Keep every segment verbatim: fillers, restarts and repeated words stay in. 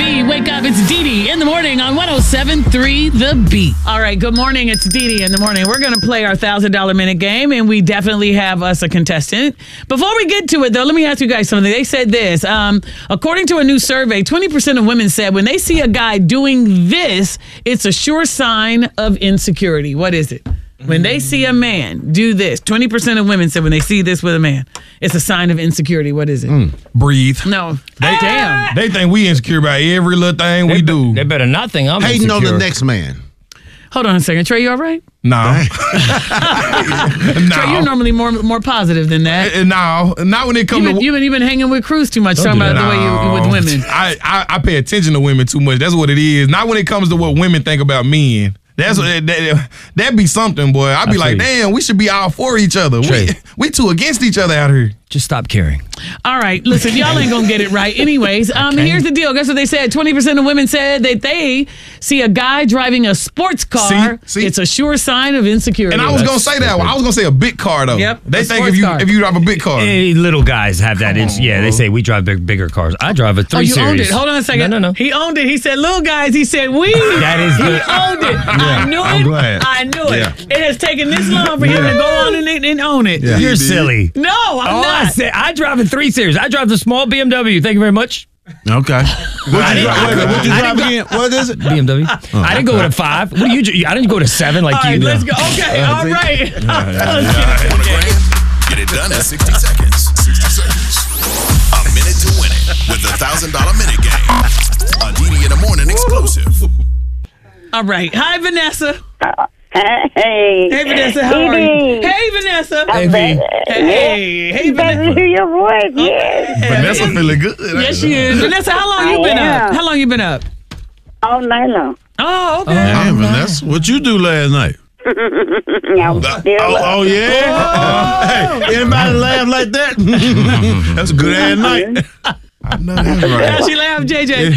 Hey, wake up. It's Dee Dee in the morning on one oh seven point three The Beat. All right, good morning. It's Dee Dee in the morning. We're going to play our one thousand dollars minute game, and we definitely have us a contestant. Before we get to it, though, let me ask you guys something. They said this. Um, according to a new survey, twenty percent of women said when they see a guy doing this, it's a sure sign of insecurity. What is it? When they see a man do this, twenty percent of women said when they see this with a man, it's a sign of insecurity. What is it? Mm, breathe. No. They, Damn. They think we insecure about every little thing they we be, do. They better not think I'm Hating insecure. on the next man. Hold on a second. Trey, you all right? No. no. Trey, you're normally more more positive than that. Uh, no. Not when it comes You've been, to... you've been, you've been hanging with Cruz too much, talking about no. the way you with women. I, I, I pay attention to women too much. That's what it is. Not when it comes to what women think about men. That's what that, that, that'd be something, boy. I'd be like, damn, we should be all for each other. We, we two against each other out here. Just stop caring. All right, listen, y'all ain't gonna get it right. Anyways, um, Okay. here's the deal. Guess what they said? twenty percent of women said that they see a guy driving a sports car. See? See? It's a sure sign of insecurity. And I was gonna say that one. I was gonna say a big car though. Yep, They a think sports if you car. if you drive a big car. Hey, little guys have that. It's, yeah, they say we drive big, bigger cars. I drive a three Oh, you series. owned it. Hold on a second. No, no, no. He owned it. He said, little guys, he said, we. That is He good. owned it. I knew it. I'm glad. I knew it. Yeah. It has taken this long for him to go on and, and own it. Yeah. You're silly. No, I'm Oh, I not. said I drive a three series. I drive the small B M W. Thank you very much. Okay. What you didn't- drive, wait a minute, what you I drive didn't again? What is it? B M W. I didn't go with a five. What do you? do? I didn't go to seven like All you. right, let's go. Okay, all see? right. Let's Want a grand? Get it done in sixty seconds. sixty seconds. A minute to win it with the one thousand dollars minute game. A Dee Dee in the morning exclusive. All right. Hi, Vanessa. Hey. Hey, Vanessa. How are you? Hey, Vanessa. Hey, V. Hey, hey, Better Vanessa. hear your voice, yes. Vanessa feeling good. Yes, she is. Vanessa, how long you I been up? am. How long you been up? All night long. Oh, okay. Damn, Vanessa. What you do last night? Yeah, I'm still Oh, up. oh yeah? Hey, anybody laugh like that? That's a good ass night. I know that's How right. she laugh, J J?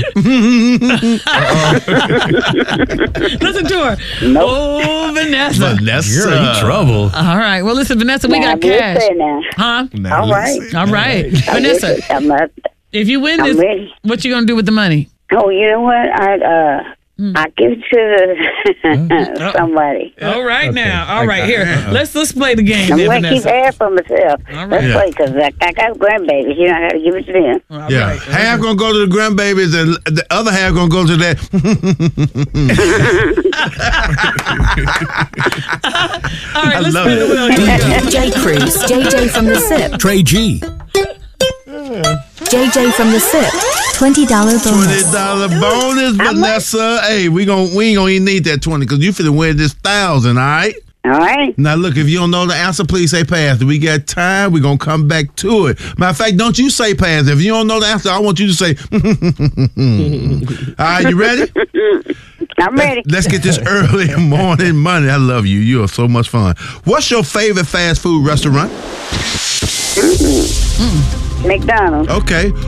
Listen to her. Oh, Vanessa. Vanessa. You're in trouble. All right. Well, listen, Vanessa, we Now, got cash. listen now. Huh? Now All right. listen. All right. Vanessa, I'm up. if you win I'm this, ready. what you going to do with the money? Oh, you know what? I uh, I give it to somebody. All right now. All right, here. Let's let's play the game I'm then, going to keep Vanessa. half for myself. All right. Let's Yeah. play because I, I got grandbabies. You know, I got to give it to them. All Yeah, right. half gonna go to the grandbabies, and the other half gonna go to that. All right, let's love spin the it. wheel. Here we go. D J Cruz, J J from the S I P, Trey G. J J from the S I P, twenty dollars Twenty bonus. dollar bonus, Vanessa. Hey, we gon' we ain't gonna even need that twenty because you finna win this thousand. All right. All right? Now look, if you don't know the answer, please say pass. We got time. We're gonna come back to it. Matter of fact, don't you say pass. If you don't know the answer, I want you to say. All right, you ready? I'm ready. Let's get this early morning money. I love you. You are so much fun. What's your favorite fast food restaurant? McDonald's. Okay.